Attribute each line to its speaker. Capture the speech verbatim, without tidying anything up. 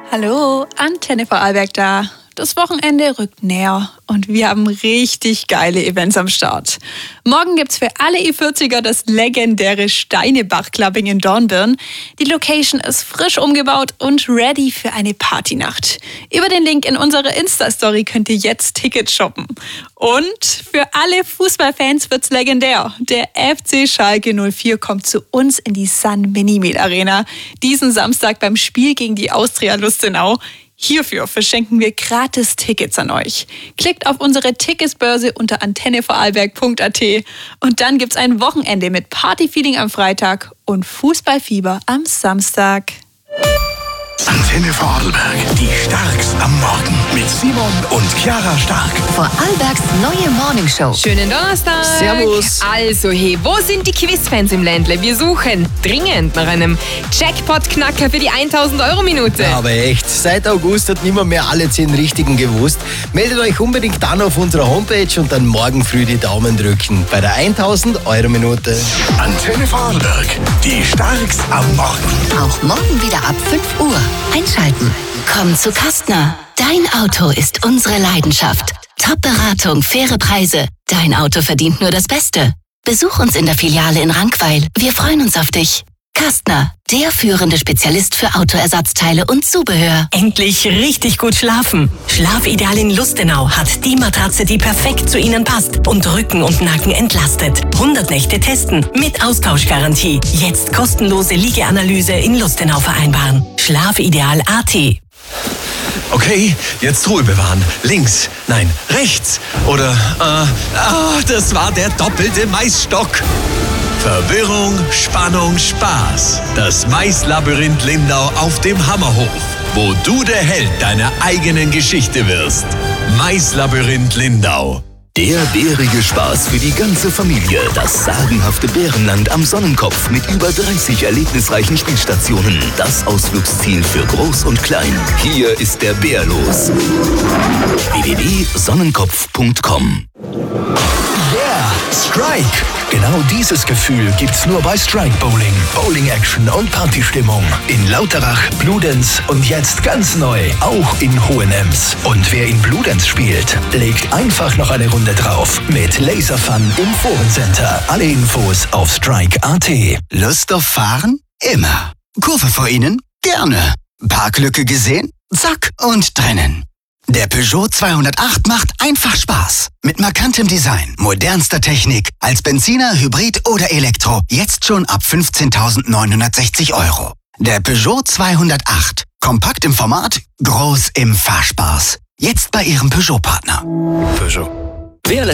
Speaker 1: Hallo, Antenne Vorarlberg da. Das Wochenende rückt näher und wir haben richtig geile Events am Start. Morgen gibt's für alle E vierziger das legendäre Steinebach-Clubbing in Dornbirn. Die Location ist frisch umgebaut und ready für eine Partynacht. Über den Link in unserer Insta-Story könnt ihr jetzt Tickets shoppen. Und für alle Fußballfans wird's legendär. Der F C Schalke null vier kommt zu uns in die Sun Minimil Arena. Diesen Samstag beim Spiel gegen die Austria Lustenau. Hierfür verschenken wir gratis Tickets an euch. Klickt auf unsere Ticketsbörse unter antenne vorarlberg punkt a t und dann gibt's ein Wochenende mit Partyfeeling am Freitag und Fußballfieber am Samstag.
Speaker 2: Antenne Vorarlberg, die Starks am Morgen mit Simon und Chiara Stark.
Speaker 3: Vorarlbergs neue Morningshow.
Speaker 4: Schönen Donnerstag.
Speaker 5: Servus.
Speaker 4: Also, hey, wo sind die Quizfans im Ländle? Wir suchen dringend nach einem Jackpot-Knacker für die tausend-Euro-Minute.
Speaker 5: Ja, aber echt, seit August hat niemand mehr alle zehn Richtigen gewusst. Meldet euch unbedingt dann auf unserer Homepage und dann morgen früh die Daumen drücken bei der tausend-Euro-Minute.
Speaker 2: Antenne Vorarlberg, die Starks am Morgen.
Speaker 3: Auch morgen wieder ab fünf Uhr. Einschalten. Komm zu Kastner. Dein Auto ist unsere Leidenschaft. Top-Beratung, faire Preise. Dein Auto verdient nur das Beste. Besuch uns in der Filiale in Rankweil. Wir freuen uns auf dich. Kastner, der führende Spezialist für Autoersatzteile und Zubehör.
Speaker 6: Endlich richtig gut schlafen. Schlafideal in Lustenau hat die Matratze, die perfekt zu Ihnen passt und Rücken und Nacken entlastet. hundert Nächte testen mit Austauschgarantie. Jetzt kostenlose Liegeanalyse in Lustenau vereinbaren. Schlafideal punkt a t.
Speaker 7: Okay, jetzt Ruhe bewahren. Links, nein, rechts. Oder, äh, ah, das war der doppelte Maisstock. Verwirrung, Spannung, Spaß. Das Maislabyrinth Lindau auf dem Hammerhof, wo du der Held deiner eigenen Geschichte wirst. Maislabyrinth Lindau.
Speaker 8: Der bärige Spaß für die ganze Familie. Das sagenhafte Bärenland am Sonnenkopf mit über dreißig erlebnisreichen Spielstationen. Das Ausflugsziel für Groß und Klein. Hier ist der Bär los. w w w punkt sonnenkopf punkt com.
Speaker 2: Yeah, Strike. Genau dieses Gefühl gibt's nur bei Strike Bowling. Bowling-Action und Partystimmung. In Lauterach, Bludenz und jetzt ganz neu, auch in Hohenems. Und wer in Bludenz spielt, legt einfach noch eine Runde drauf. Mit Laserfun im Forencenter. Alle Infos auf strike punkt a t.
Speaker 9: Lust auf Fahren? Immer. Kurve vor Ihnen? Gerne. Parklücke gesehen? Zack und drinnen. Der Peugeot zweihundertacht macht einfach Spaß. Mit markantem Design, modernster Technik, als Benziner, Hybrid oder Elektro. Jetzt schon ab fünfzehntausendneunhundertsechzig Euro. Der Peugeot zweihundertacht. Kompakt im Format, groß im Fahrspaß. Jetzt bei Ihrem Peugeot-Partner.
Speaker 2: Peugeot.
Speaker 6: Wer lässt